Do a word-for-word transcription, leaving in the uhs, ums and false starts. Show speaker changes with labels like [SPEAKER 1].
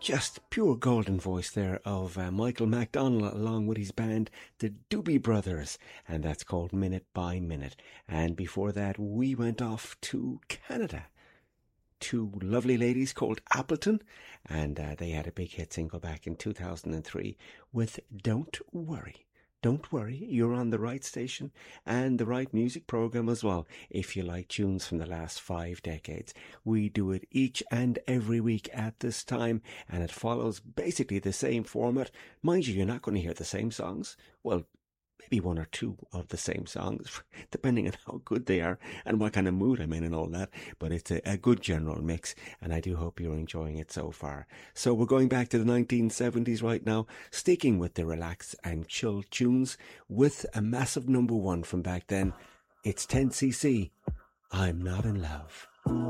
[SPEAKER 1] Just pure golden voice there of uh, Michael McDonald along with his band, the Doobie Brothers, and that's called Minute by Minute. And before that, we went off to Canada. Two lovely ladies called Appleton, and uh, they had a big hit single back in two thousand three with Don't Worry. Don't worry, you're on the right station and the right music program as well. If you like tunes from the last five decades, we do it each and every week at this time, and it follows basically the same format. Mind you, you're not going to hear the same songs. Well, maybe one or two of the same songs, depending on how good they are and what kind of mood I'm in and all that. But it's a, a good general mix, and I do hope you're enjoying it so far. So we're going back to the nineteen seventies right now, sticking with the relax and chill tunes with a massive number one from back then. It's ten C C, I'm Not in Love.